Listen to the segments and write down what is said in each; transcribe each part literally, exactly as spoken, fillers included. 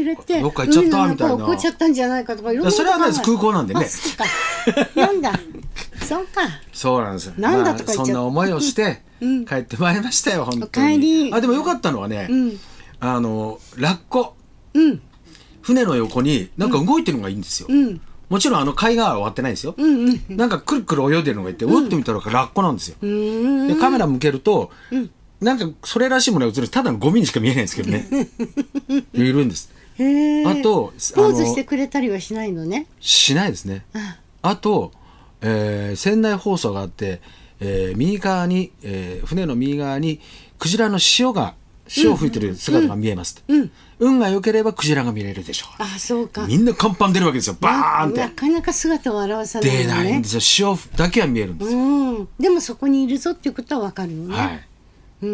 れてどっか行っちゃったみたいな、 海の中落っこっちゃったんじゃないかとかいろんなことそれはないです、空港なんでね。 あ、そうかなんだそうかそうなんですよ。 なんだとか言っちゃった、 まあ、そんな思いをして帰ってまいりましたよ、本当に。 お帰り。 あでもよかったのはね、 うん、 あのラッコ、 うん、 船の横になんか動いてるのがいいんですよ、 うん、 もちろんあの海岸は終わってないんですよ、 うんうん、 なんかくるくる泳いでるのがいて、うん、ってみたらラッコなんですよ。 うんでカメラ向けると、 うん、 なんかそれらしいものが映る、ただのゴミにしか見えないんですけどねいるんです。 へー。 あとポーズしてくれたりはしないのね。 しないですね。 ああと、えー、船内放送があって、えー、右側に、えー、船の右側にクジラの潮が潮を吹いてる姿が見えます、 うんうん、 運が良ければクジラが見れるでしょう。 あ、そうか。 みんな甲板出るわけですよ、バーンって。 なかなか姿を現さないのね。 出ないんですよ、潮だけは見えるんですよ、 うん、でもそこにいるぞっていうことは分かるよね。 はい、 うん、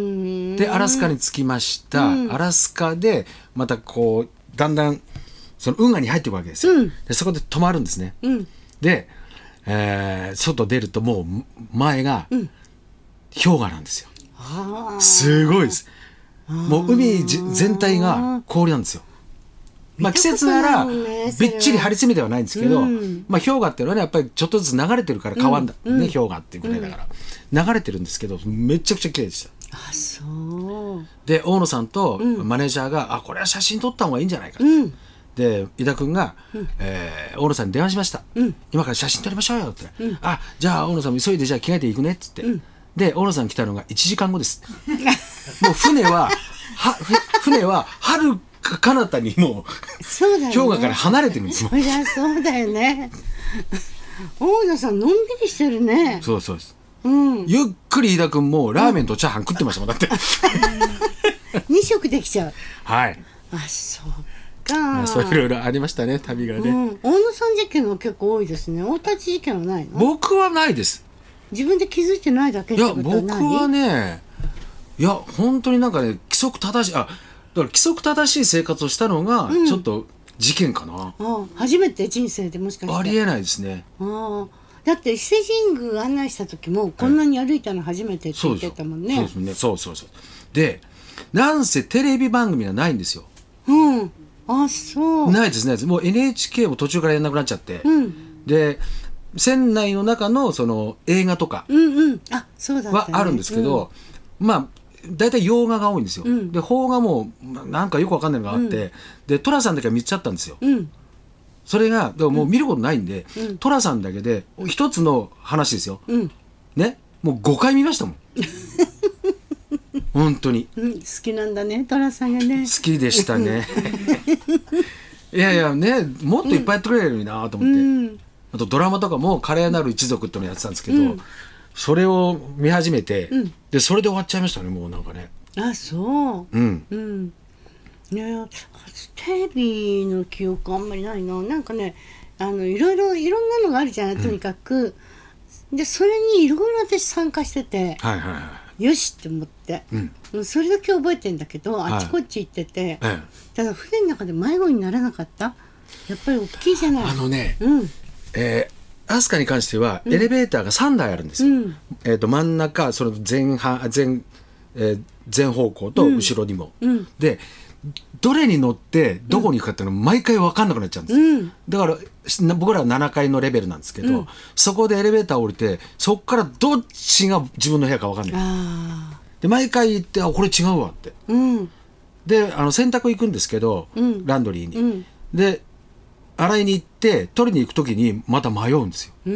でアラスカに着きました、うん、アラスカでまたこうだんだんその運河に入っていくわけですよ、うん、でそこで止まるんですね、うん、で、えー、外出るともう前が氷河なんですよ、うん、すごいです。もう海全体が氷なんですよ。まあ季節ならびっちり張り詰めてはないんですけど、うん、まあ氷河っていうのはねやっぱりちょっとずつ流れてるから川だ、うん、ね、氷河っていうぐらいだから、うん、流れてるんですけどめちゃくちゃ綺麗でした。 あ、そうで大野さんとマネージャーが、うん、あこれは写真撮った方がいいんじゃないかって、うん、で井田君が、うん、えー、大野さんに電話しました、うん、今から写真撮りましょうよって、うん、あじゃあ大野さんも急いでじゃあ着替えていくねっつって、うん、で大野さん来たのがいちじかんごですもう船はは船は春か彼方にもうそうだよ、ね、 氷河から離れてるんですよ。 そりゃそうだよね大野さんのんびりしてるね。 そうそうです、 うん、 ゆっくり飯田君もラーメンとチャーハン食ってましたもんだってに食できちゃう。 はい、 あ、そうか。 そういろいろありましたね、旅がね、うん、 大野さん事件は結構多いですね。大立ち事件はないの？ 僕はないです。 自分で気づいてないだけってことはない？ いや僕はね、いや本当になんかね規則正しい、あだから規則正しい生活をしたのがちょっと事件かな、 うん、あ初めて人生でもしかして。 ありえないですね。 あだって伊勢神宮案内した時もこんなに歩いたの初めてって言ってたもんね。 そうですね、そうそうそう。でなんせテレビ番組がないんですよ。 うん、あそうないですね。もう エヌエイチケー も途中からやんなくなっちゃって、うん、で船内の中のその映画とかはあるんですけど、うん、まあ大体洋画が多いんですよ、うん、で邦画もなんかよくわかんないのがあって、うん、で寅さんだけは見つちゃったんですよ、うん、それがでももう見ることないんで、うん、寅さんだけで一つの話ですよ、うん、ねもうごかい見ましたもん本当に、 うん、好きなんだね寅さんがね。好きでしたねいやいやねもっといっぱいやってくれるのになと思って、うん、あとドラマとかも華麗なる一族っていうのをやってたんですけど、うん、それを見始めて、うん、でそれで終わっちゃいましたね、もうなんかね。 あそう、うんうん、ねテレビの記憶あんまりないな。なんかねあのいろいろいろんなのがあるじゃない、とにかく、うん、でそれにいろいろ私参加してて、はいはいはい、よしって思って、うん、それだけ覚えてんだけどあっちこっち行ってて、はい、ただ船の中で迷子にならなかった？やっぱり大きいじゃない。 あのね、うんえー、飛鳥に関してはエレベーターがさんだいあるんですよ、うんえー、と真ん中その 前, 半 前,、えー、前方向と後ろにも、うん、でどれに乗ってどこに行くかっていうの毎回分かんなくなっちゃうんです、うん、だから僕らはななかいのレベルなんですけど、うん、そこでエレベーター降りてそこからどっちが自分の部屋か分かんない。あで毎回行ってあこれ違うわって、うん、であの洗濯行くんですけど、うん、ランドリーに、うん、で洗いに行って取りに行く時にまた迷うんですよ、うん、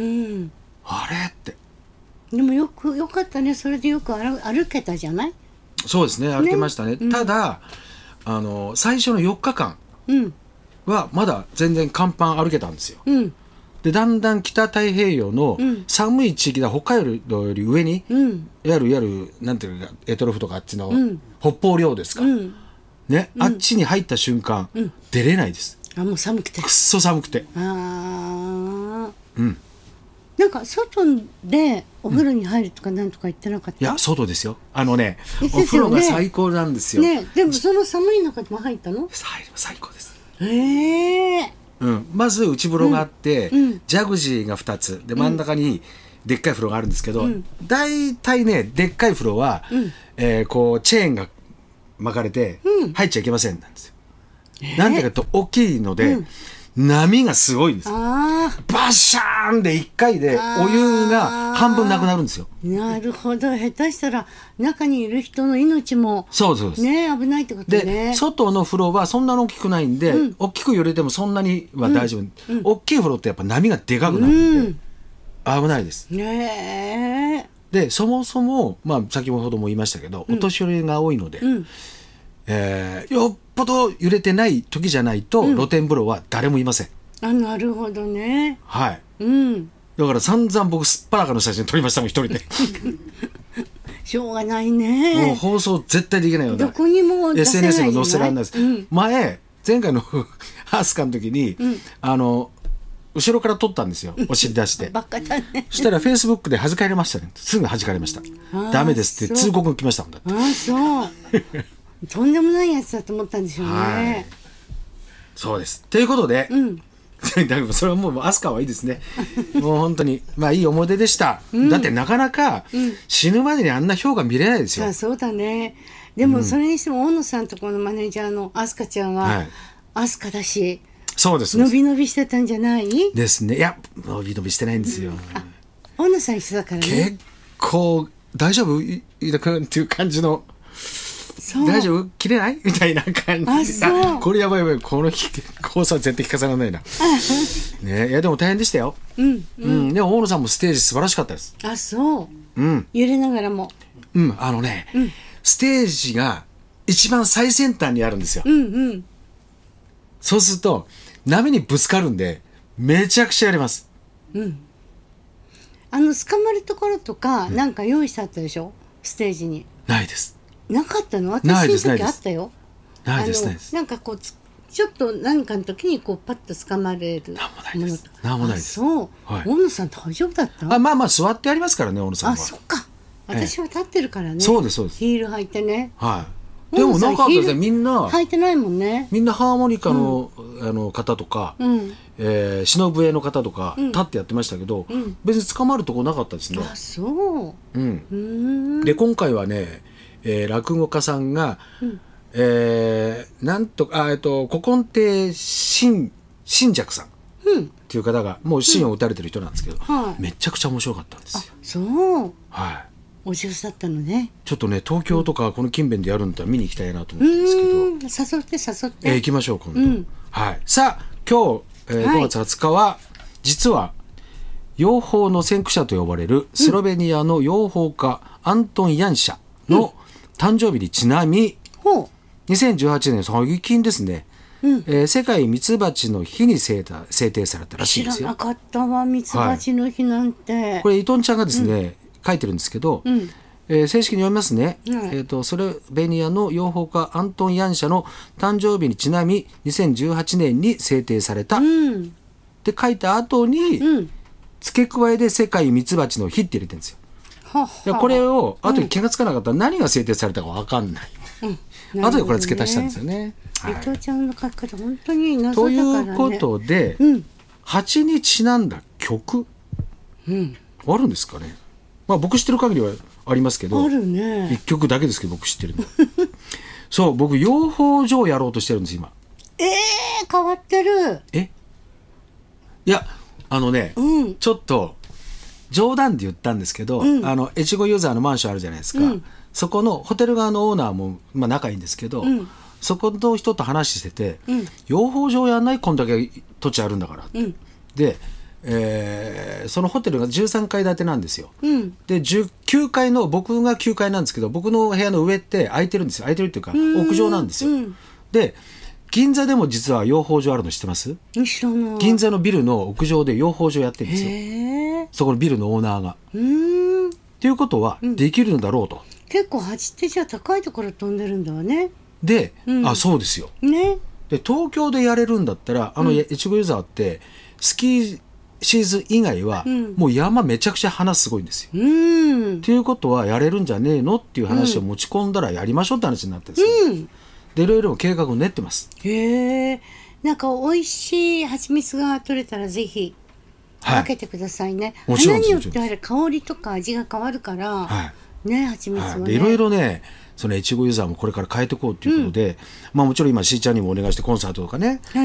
あれって。 でもよくよかったね、それでよく歩, 歩けたじゃない。 そうですね歩けましたね、ねただ、うん、あの最初のよっかかんはまだ全然甲板歩けたんですよ、うん、でだんだん北太平洋の寒い地域だ、北海道より上に、うん、いわゆるいわゆるなんていうかエトロフとかあっちの、うん、北方領ですか、うんねうん、あっちに入った瞬間、うん、出れないです。 あもう寒くてくっそ寒くてあうんなんか外でお風呂に入るとかなんとか言ってなかった、 うん、いや外ですよあのねお風呂が最高なんですよ、ね、 でもその寒い中でも入ったの？ 入り最高です。 へえうん、まず内風呂があって、うん、ジャグジーがふたつで真ん中にでっかい風呂があるんですけど、うん、だいたいねでっかい風呂は、うんえー、こうチェーンが巻かれて、うん、入っちゃいけませんなんですよ。 なんでかと大きいので、うん、波がすごいんです。あバシャーンでいっかいでお湯が半分なくなるんですよ。 なるほど。下手したら中にいる人の命もそうそうです、 ね、危ないってことね。 で外の風呂はそんなに大きくないんで、うん、大きく揺れてもそんなには大丈夫、うんうん、大きい風呂ってやっぱ波がでかくなるんで、うん、危ないです、ね、でそもそも、まあ、先ほども言いましたけど、うん、お年寄りが多いので、うんえー、よっぽど揺れてない時じゃないと、うん、露天風呂は誰もいません。 あ、なるほどね。 はい、うん、だから散々僕すっぱらかの写真撮りましたもん一人でしょうがないね。 もう放送絶対できないようなどこにも出せないじゃないエスエヌエス にも載せられないです、うん、前前回のハースカの時に、うん、あの後ろから撮ったんですよ、お尻出してバカだね。 そしたらフェイスブックで弾かれましたね。すぐ弾かれました。ダメですって通告が来ましたもん。だってあそうとんでもないやつだと思ったんでしょうね。はい、 そうです。ということで、うん、だからそれはもうアスカはいいですねもう本当にまあいい思い出でした、うん、だってなかなか死ぬまでにあんな氷河見れないですよ、 うん、そうだね。でもそれにしても大野さんとこのマネージャーのアスカちゃんはアスカだし、 そうです伸び伸びしてたんじゃないですね。いや伸び伸びしてないんですよ、うん、 あ大野さん一緒だからね。 結構大丈夫飯田君っていう感じの大丈夫切れないみたいな感じ。あそうこれやばいやばいこの日コースは絶対聞かされないなね。いやでも大変でしたよ、うんうん、でも大野さんもステージ素晴らしかったです。 あそう、うん、揺れながらもうんあのね、うん、ステージが一番最先端にあるんですよ、うんうん、そうすると波にぶつかるんでめちゃくちゃやります、うん、 あの捕まるところとか、うん、なんか用意してあったでしょステージに。 ないです。 なかったの？私の時あったよ。 ないですないです。 なんかこうちょっと何かの時にこうパッと掴まれるものとか。 なんもないです。 そう。はい、大野さん大丈夫だった？ あまあまあ座ってやりますからね大野さんは。 あそっか。私は立ってるからね。 そうですそうです。 ヒール履いてね。 はい。でもなかったですね。みんな履いてないもんね。 みんなハーモニカの、うん、あの方とか、うんえー、篠笛の方とか、うん、立ってやってましたけど、うん、別に捕まるとこなかったですね。 あそう。うん。 うんで今回はね。えー、落語家さんが、うんえー、なんとあ、えっと、古今亭新新尺さんっていう方がもう芯を打たれてる人なんですけど、うんはい、めちゃくちゃ面白かったんですよ。あそう、 はい、 お上手だったのね。 ちょっとね東京とかこの近辺でやるんだったら見に行きたいなと思ってるんですけど、 誘って誘って、 えー、行きましょう今度、うんはい、さあ今日、えー、ごがつはつかは、はい、実は養蜂の先駆者と呼ばれるスロベニアの養蜂家、うん、アントン・ヤンシャの、うん誕生日にちなみにせんじゅうはちねん最近ですね、うんえー、世界ミツバチの日に制定、制定されたらしいんですよ。 知らなかったわミツバチの日なんて、はい、 これ伊藤ちゃんがですね、うん、書いてるんですけど、うんえー、正式に読みますね、うんえー、とスロベニアの養蜂家アントン・ヤンシャの誕生日にちなみにせんじゅうはちねんに制定された、うん、って書いた後に、うん、付け加えで世界ミツバチの日って入れてるんですよ。いやこれを後で気がつかなかったら何が制定されたか分かんない、うん、後でこれ付け足したんですよね。 伊藤、はい、ちゃんの書き方本当に謎だからね。 ということで、うん、蜂にちなんだ曲、うん、あるんですかね。まあ僕知ってる限りはありますけどあるね。 いっきょくだけですけど僕知ってるのそう僕養蜂場をやろうとしてるんです今。 えー、変わってる。 えいやあのね、うん、ちょっと冗談で言ったんですけど、うん、あの越後ユーザーのマンションあるじゃないですか、うん、そこのホテル側のオーナーも、まあ、仲いいんですけど、うん、そこの人と話してて、うん、養蜂場やんないこんだけ土地あるんだから、うん、で、えー、そのホテルがじゅうさんかい建てなんですよ、うん、でじゅうきゅうかいの僕がきゅうかいなんですけど僕の部屋の上って空いてるんですよ。空いてるっていうか屋上なんですよ、うん、で銀座でも実は養蜂場あるの知ってます？ 知らない。 銀座のビルの屋上で養蜂場やってるんですよ。へーそこのビルのオーナーが。うーんっていうことはできるんだろうと、うん、 結構蜂ってじゃあ高いところ飛んでるんだわね。 で、うん、あそうですよ、 ね、 で東京でやれるんだったらあの越後ユーザーってスキーシーズン以外はもう山めちゃくちゃ花すごいんですよ。うんっていうことはやれるんじゃねえのっていう話を持ち込んだらやりましょうって話になってるんですよ、うんでいろいろ計画を練ってます。 へえ、なんか美味しい蜂蜜が取れたらぜひ分けてくださいね。花によってあれ香りとか味が変わるから、はい、ね蜂蜜はね。 はい、でいろいろねその越後ユーザーもこれから変えていこうということで、まあもちろん今しーちゃんにもお願いしてコンサートとかね、